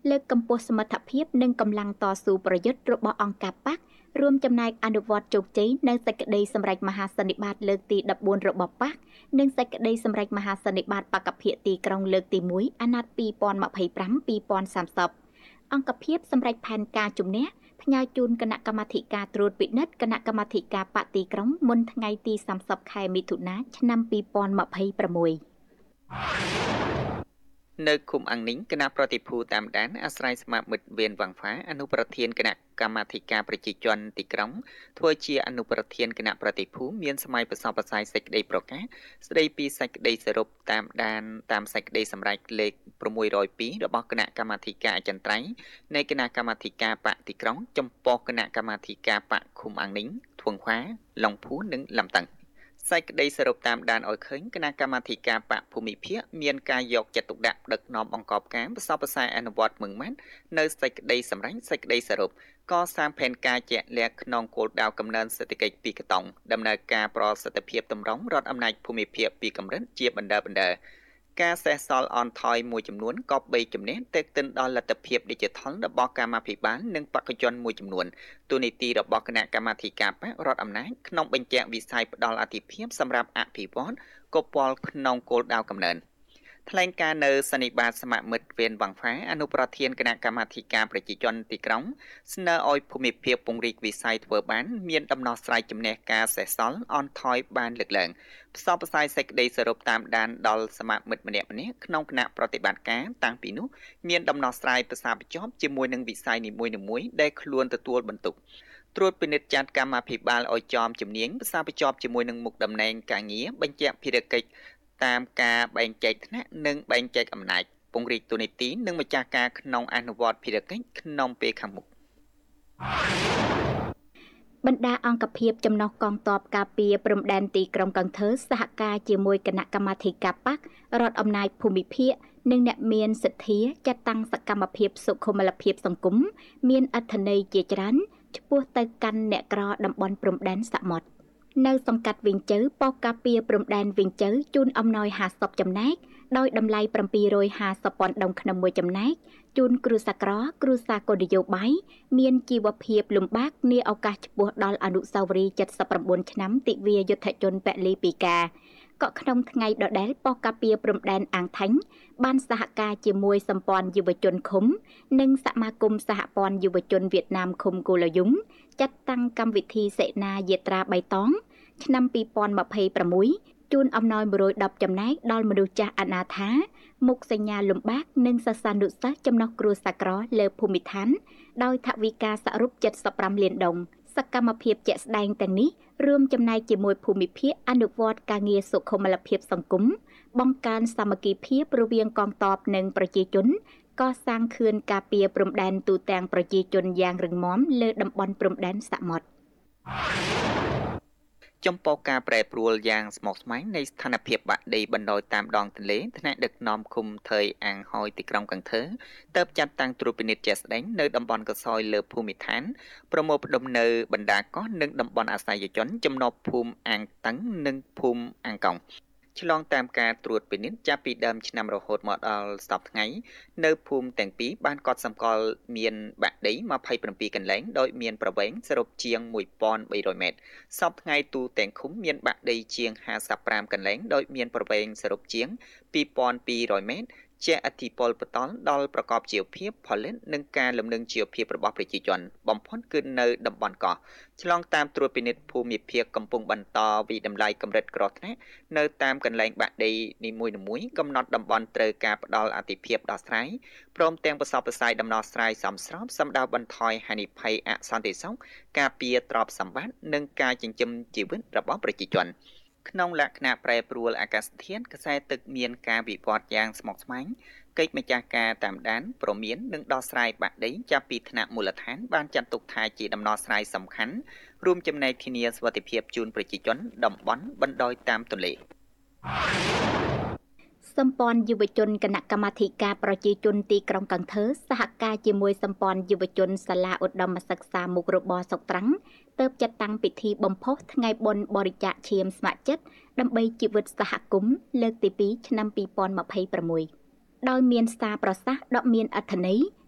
លើកកម្ពស់សមត្ថភាពនិងកម្លាំងតស៊ូប្រយុទ្ធរបស់អង្គការប៉ាក់រួមចំណែកអនុវត្តជោគជ័យនៅសេចក្តីសម្រេចមហាសន្និបាតលើកទី14របស់ប៉ាក់និងសេចក្តីសម្រេចមហាសន្និបាតបកភិទីក្រុងលើកទី1អាណត្តិ2025-2030អង្គភាពសម្រេចផែនការជំនះផ្ញើជូនគណៈកម្មាធិការត្រួតពិនិត្យគណៈកម្មាធិការបកទីក្រុងមុនថ្ងៃទី30ខែមិថុនាឆ្នាំ2026 នៅឃុំអង្គនីងគណៈប្រតិភូតាមដានអាស្រ័យស្មារមិត្តវៀនវ៉ាងហ្វាអនុប្រធានគណៈកម្មាធិការប្រជាជនទីក្រុងធ្វើជាអនុប្រធានគណៈប្រតិភូមានសម័យប្រសពប្រសាយសេចក្តីប្រកាសស្តីពីសេចក្តីសរុបតាមដានតាមសេចក្តីសម្រេចលេខ602របស់គណៈកម្មាធិការអចិន្ត្រៃយ៍នៃគណៈកម្មាធិការបកទីក្រុងចំពោះគណៈកម្មាធិការបកឃុំអង្គនីងធួងខ្វាឡុងភូនិងលំតឹងសេចក្តីសរុបតាមដានឲ្យឃើញគណៈកម្មាធិការបកភូមិភាគមានការយកចិត្តទុកដាក់ដឹកនាំបង្កប់ការប្រសពប្រសែអនុវត្តមឹងម៉ាត់នៅសេចក្តីសម្រេចសេចក្តីសរុបកសាងផែនការជាក់លាក់ក្នុងគោលដៅកំណើនសេដ្ឋកិច្ចពីកតុងដំណើរការប្រសិទ្ធភាពតម្រង់រដ្ឋអំណាចភូមិភាគពីកម្រិតជាបណ្ដើរការសេសសល់អន់ថយមួយចំនួនក៏បីជំនះតេតិនដល់លទ្ធភាព Digital របស់កម្មាភិបាលនិងបកជនមួយចំនួនទូនីតិរបស់គណៈកម្មាធិការបករដ្ឋអំណាចក្នុងបញ្ជាក់វិស័យផ្ដល់អាទិភាពសម្រាប់អភិវឌ្ឍកុបលក្នុងគោលដៅកំណើនថ្លែងការណ៍នៅសន្និបាតសមមិត្តវៀនវ៉ាងហ្វាអនុប្រធានគណៈកម្មាធិការប្រជាជនទីក្រុងស្នើឲ្យភូមិភាគពង្រីកវិស័យធ្វើបានមានដំណោះស្រាយជំនះការសេសសល់អន់ថយបានលើកឡើងផ្សព្វផ្សាយសេចក្តីសរុបតាមដានដល់សមមិត្តម្នាក់ៗក្នុងគណៈប្រតិបត្តិការតាំងពីនោះមានដំណោះស្រាយប្រសាប្រជប់ជាមួយនឹងវិស័យនីមួយៗដែលខ្លួនទទួលបន្ទុកត្រួតពិនិត្យចាត់កម្មាភិបាលឲ្យចំជំនាញប្រសាប្រជប់ជាមួយនឹងមុខតំណែងការងារបញ្ជាក់ភារកិច្ចតាមការបែងចែកថ្នាក់និងបែងចែកអំណាចពង្រីកទូនីតិនិងម្ចាស់ការក្នុងអនុវត្តភារកិច្ចក្នុងពេលខាងមុខបណ្ដាអង្គភាពចំណុះកងទ័ពការពារព្រំដែនទីក្រុងកន្ធើសហការជាមួយគណៈកម្មាធិការបករដ្ឋអំណាចភូមិភាគនិងអ្នកមានសទ្ធាចាត់តាំងសកម្មភាពសុខុមាលភាពសង្គមមានអត្ថន័យជាច្រើនឆ្ពោះទៅកាន់អ្នកក្រតំបន់ព្រំដែនសមុទ្រនៅសង្កាត់វិញជើប៉ុស្តិ៍ការពារព្រំដែនវិញជើជូនអំណោយ50ចំណែកដោយតម្លៃ750,000ដុំក្នុងមួយចំណែកជូនគ្រួសារក្រគ្រួសារគោលនយោបាយមានជីវភាពលំបាកនាឱកាសឆ្ពោះដល់អនុស្សាវរីយ៍79ឆ្នាំទិវាយុទ្ធជនពលីពីការក៏ក្នុងថ្ងៃដដែលប៉ុស្តិ៍ការពារព្រំដែនអាងថាញ់បានសហការជាមួយសម្ព័ន្ធយុវជនឃុំនិងសមាគមសហព័ន្ធយុវជនវៀតណាមឃុំគូឡាយុងចាត់តាំងកម្មវិធីសេនាយាត្រាបៃតងឆ្នាំ2026ជូនអំណោយ110ចំណែកដល់មនុស្សចាស់អនាថាមុខសញ្ញាលំបាកនិងសិស្សានុសិស្សចំណុះគ្រួសារក្រលើភូមិឋានដោយថវិកាសរុប75លានដុល្លារសកម្មភាពជាក់ស្ដែងទាំងនេះរួមចំណែកជាមួយភូមិភាគអនុវត្តការងារសុខុមាលភាពសង្គមបង្កើនសាមគ្គីភាពរវាងកងទ័ពនិងប្រជាជនកសាងខឿនការពារព្រំដែនទូទាំងប្រជាជនយ៉ាងរឹងមាំលើតំបន់ព្រំដែនសមុទ្រចំពោះការប្រែប្រួលយ៉ាងស្មុគស្មាញនៃស្ថានភាពបាក់ដីបណ្ដោយតាមដងទន្លេថ្នាក់ដឹកនាំឃុំថៃអាងហយទីក្រុងកន្ធើទើបចាត់តាំងត្រួតពិនិត្យជាក់ស្ដែងនៅតំបន់កសោយលើភូមិឋានប្រមូលផ្ដុំនៅបណ្ដាកោះនិងតំបន់អាស្រ័យជនចំណប់ភូមិអាងតឹងនិងភូមិអាងកុងឆ្លងតាមការត្រួតពិនិត្យចាប់ពីដើមឆ្នាំរហូតមកដល់សប្តាហ៍ថ្ងៃនៅភូមិទាំងពីរបានកត់សម្គាល់មានបាក់ដី27កន្លែងដោយមានប្រវែងសរុបជាង1300ម៉ែត្រសប្តាហ៍ថ្ងៃទូទាំងឃុំមានបាក់ដីជាង55កន្លែងដោយមានប្រវែងសរុបជាង2200ម៉ែត្រជាអធិពលបតលដល់ប្រកបជីវភាពផលិតនិងការលំនឹងជីវភាពរបស់ប្រជាជនបំផុតគឺនៅតំបន់កោះឆ្លងតាមត្រួតពិនិត្យភូមិភាគកំពុងបន្តវិតម្លៃកម្រិតគ្រោះថ្នាក់នៅតាមកន្លែងបាក់ដីនីមួយៗកំណត់តំបន់ត្រូវការផ្ដល់អាទិភាពដោះស្រាយព្រមទាំងប្រសពប្រសាយដំណោះស្រាយសមស្របសម្ដៅបន្ថយហានិភ័យអសន្តិសុខការពារទ្រព្យសម្បត្តិនិងការចិញ្ចឹមជីវិតរបស់ប្រជាជនក្នុងលក្ខណៈប្រែប្រួលអាកាសធាតុខ្សែទឹកមានការវិវត្តយ៉ាងស្មុគស្មាញកិច្ចម្ចាស់ការតាមដានព្រមាននិងដោះស្រាយបាក់ដីចាប់ពីថ្នាក់មូលដ្ឋានបានចាត់ទុកថាជាដំណោះស្រាយសំខាន់រួមចំណែកធានាសុវត្ថិភាពជូនប្រជាជនតំបន់បណ្ដោយតាមទន្លេសម្ព័ន្ធយុវជនគណៈកម្មាធិការប្រជាជនទីក្រុងកន្ធើសហការជាមួយសម្ព័ន្ធយុវជនសាលាឧត្តមសិក្សាមុខរបរសុកត្រាំងទើបចាត់តាំងពិធីបំផុសថ្ងៃបុណ្យបរិច្ចាគឈាមស្ម័គ្រចិត្តដើម្បីជីវិតសហគមន៍លើកទី2ឆ្នាំ2026ដោយមានសារប្រសាសន៍ដ៏មានអត្ថន័យ